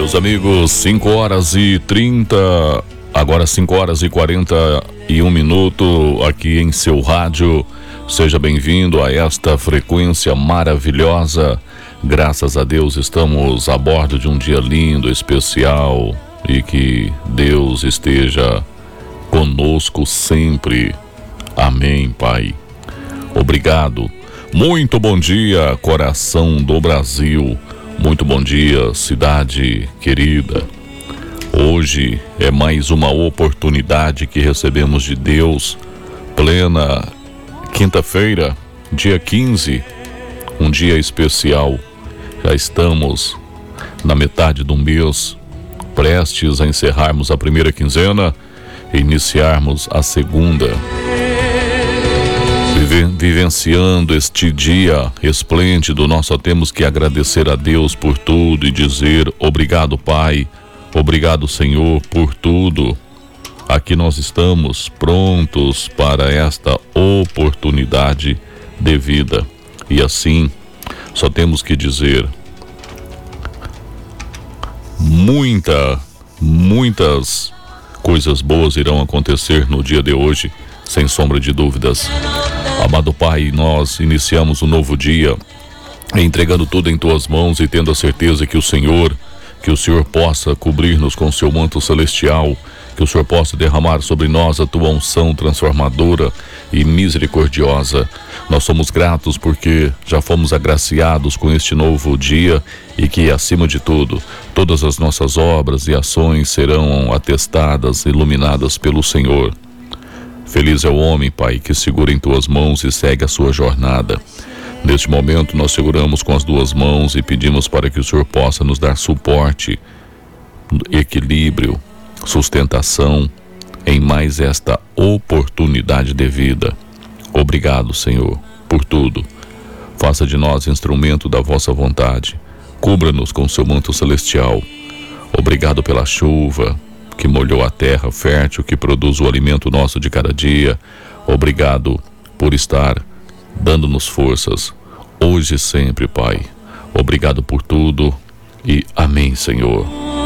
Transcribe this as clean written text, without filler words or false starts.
Meus amigos, 5 horas e 30, agora 5 horas e 41 minutos aqui em seu rádio. Seja bem-vindo a esta frequência maravilhosa. Graças a Deus estamos a bordo de um dia lindo, especial, e que Deus esteja conosco sempre. Amém, Pai. Obrigado. Muito bom dia, coração do Brasil. Muito bom dia, cidade querida. Hoje é mais uma oportunidade que recebemos de Deus. Plena quinta-feira, dia 15, um dia especial. Já estamos na metade do mês, prestes a encerrarmos a primeira quinzena e iniciarmos a segunda. Vivenciando este dia esplêndido, nós só temos que agradecer a Deus por tudo e dizer obrigado, Pai, obrigado, Senhor, por tudo. Aqui nós estamos prontos para esta oportunidade de vida. E assim, só temos que dizer muitas coisas boas irão acontecer no dia de hoje, sem sombra de dúvidas. Amado Pai, nós iniciamos um novo dia entregando tudo em Tuas mãos e tendo a certeza que o Senhor possa cobrir-nos com seu manto celestial, que o Senhor possa derramar sobre nós a Tua unção transformadora e misericordiosa. Nós somos gratos porque já fomos agraciados com este novo dia e que, acima de tudo, todas as nossas obras e ações serão atestadas, iluminadas pelo Senhor. Feliz é o homem, Pai, que segura em Tuas mãos e segue a sua jornada. Neste momento, nós seguramos com as duas mãos e pedimos para que o Senhor possa nos dar suporte, equilíbrio, sustentação em mais esta oportunidade de vida. Obrigado, Senhor, por tudo. Faça de nós instrumento da vossa vontade. Cubra-nos com seu manto celestial. Obrigado pela chuva que molhou a terra fértil, que produz o alimento nosso de cada dia. Obrigado por estar dando-nos forças, hoje e sempre, Pai. Obrigado por tudo e amém, Senhor.